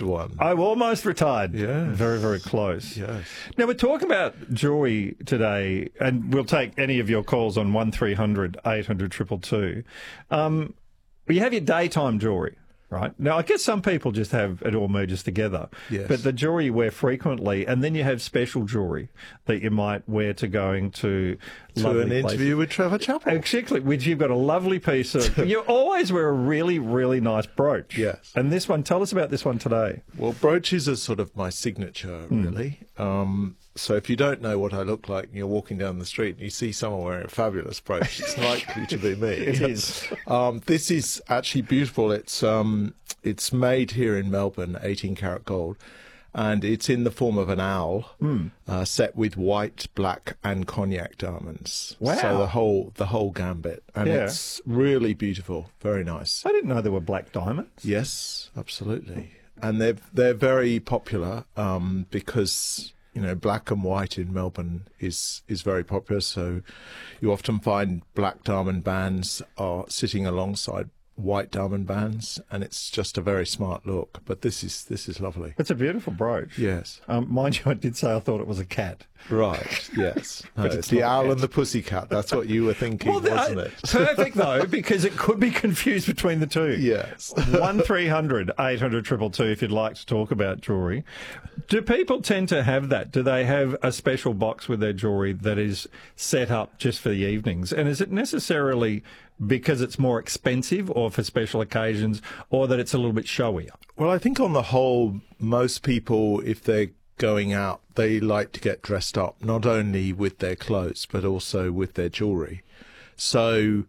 one. I'm almost retired. Yes. Very, very close. Yes. Now, we're talking about jewellery today, and we'll take any of your calls on 1300 800 222. You have your daytime jewellery, right? Now, I guess some people just have it all merges together. Yes. But the jewellery you wear frequently, and then you have special jewellery that you might wear to going to an interview with Trevor Chappell. Exactly, which you've got a lovely piece of. You always wear a really, really nice brooch. Yes. And this one, tell us about this one today. Well, brooches are sort of my signature, really. So if you don't know what I look like and you're walking down the street and you see someone wearing a fabulous brooch, it's likely to be me. It is. This is actually beautiful. It's made here in Melbourne, 18 karat gold, and it's in the form of an owl, set with white, black, and cognac diamonds. Wow. So the whole gambit, and it's really beautiful, very nice. I didn't know there were black diamonds. Yes, absolutely, and they're very popular because black and white in Melbourne is very popular. So you often find black diamond bands are sitting alongside white diamond bands, and it's just a very smart look. But this is lovely. It's a beautiful brooch. Yes. Mind you, I did say I thought it was a cat. Right, yes. No, But it's the not owl yet. and the pussycat. That's what you were thinking, wasn't it? Perfect, though, because it could be confused between the two. Yes. 1300 800 222 if you'd like to talk about jewellery. Do people tend to have that? Do they have a special box with their jewellery that is set up just for the evenings? And is it necessarily because it's more expensive or for special occasions, or that it's a little bit showier? Well, I think on the whole, most people, if they're going out, they like to get dressed up, not only with their clothes, but also with their jewellery. So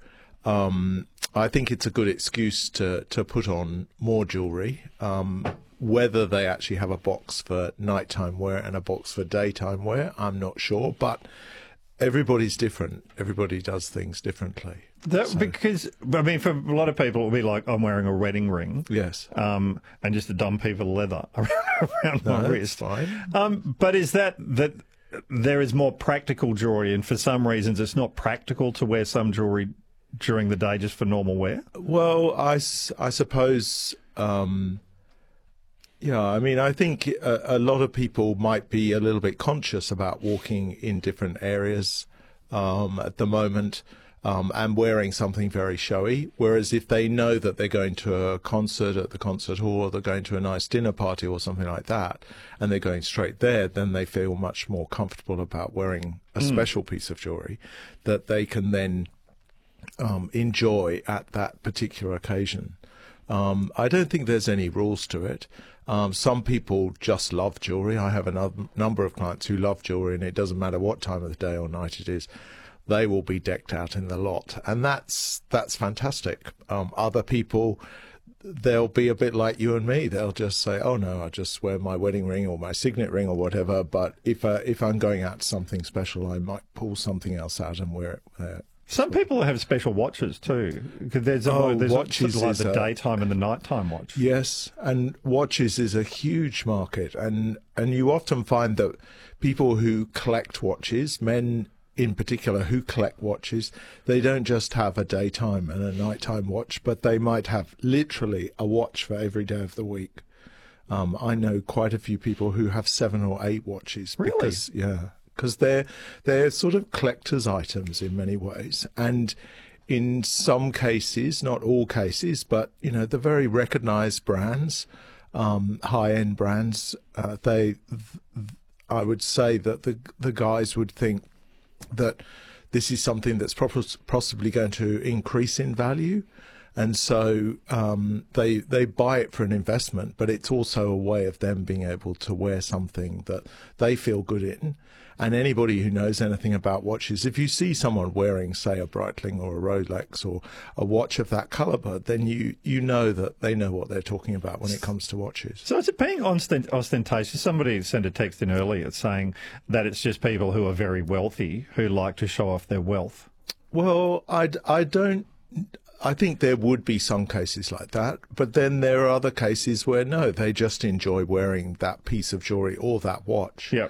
I think it's a good excuse to put on more jewellery. Whether they actually have a box for nighttime wear and a box for daytime wear, I'm not sure, but everybody's different. Everybody does things differently. Because, I mean, for a lot of people, it'll be like, I'm wearing a wedding ring. Yes. And just a dumb piece of leather around my wrist. Fine. But is that there is more practical jewellery, and for some reasons it's not practical to wear some jewellery during the day just for normal wear? Well, I suppose, I mean, I think a lot of people might be a little bit conscious about walking in different areas at the moment. And wearing something very showy, whereas if they know that they're going to a concert at the concert hall, or they're going to a nice dinner party or something like that, and they're going straight there, then they feel much more comfortable about wearing a special piece of jewellery that they can then enjoy at that particular occasion. I don't think there's any rules to it. Some people just love jewellery. I have a number of clients who love jewellery, and it doesn't matter what time of the day or night it is. They will be decked out in the lot, and that's fantastic. Other people, they'll be a bit like you and me. They'll just say, "Oh no, I just wear my wedding ring or my signet ring or whatever." But if I'm going out to something special, I might pull something else out and wear it there. Some people have special watches too. There's watches like the daytime and the nighttime watch. Yes, and watches is a huge market, and you often find that people who collect watches, men in particular who collect watches, they don't just have a daytime and a nighttime watch, but they might have literally a watch for every day of the week. I know quite a few people who have 7 or 8 watches. Really? Because they're sort of collector's items in many ways. And in some cases, not all cases, but, the very recognized brands, high-end brands, I would say that the guys would think that this is something that's possibly going to increase in value, and so they buy it for an investment, but it's also a way of them being able to wear something that they feel good in. And anybody who knows anything about watches, if you see someone wearing, say, a Breitling or a Rolex or a watch of that caliber, then you know that they know what they're talking about when it comes to watches. So is it being ostentatious? Somebody sent a text in earlier saying that it's just people who are very wealthy who like to show off their wealth. Well, I don't. I think there would be some cases like that, but then there are other cases where no, they just enjoy wearing that piece of jewelry or that watch. Yep.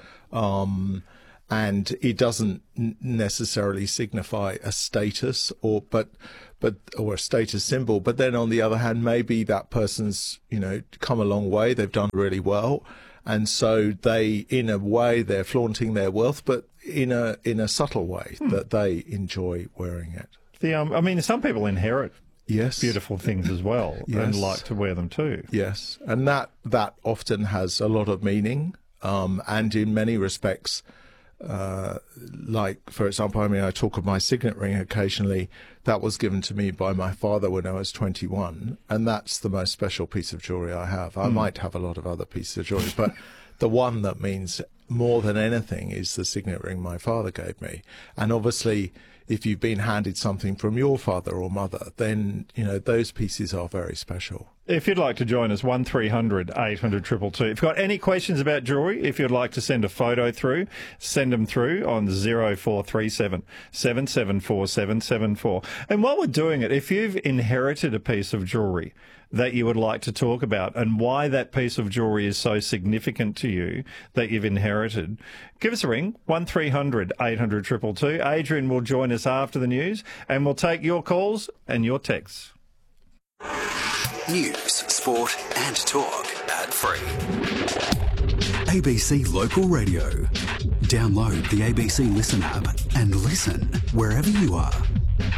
And it doesn't necessarily signify a status, but or a status symbol. But then on the other hand, maybe that person's, come a long way. They've done really well. And so they, in a way, they're flaunting their wealth, but in a subtle way that they enjoy wearing it. Some people inherit yes. beautiful things as well and like to wear them too. Yes. And that often has a lot of meaning. And in many respects, like, for example, I talk of my signet ring occasionally. That was given to me by my father when I was 21, and that's the most special piece of jewellery I have. I might have a lot of other pieces of jewellery, but the one that means more than anything is the signet ring my father gave me. And obviously, if you've been handed something from your father or mother, then, those pieces are very special. If you'd like to join us, 1300 800 222. If you've got any questions about jewellery, if you'd like to send a photo through, send them through on 0437 774 774. And while we're doing it, if you've inherited a piece of jewellery that you would like to talk about and why that piece of jewellery is so significant to you that you've inherited, give us a ring, 1300 800 222. Adrian will join us after the news and we'll take your calls and your texts. News, sport and talk ad-free. ABC Local Radio. Download the ABC Listen app and listen wherever you are.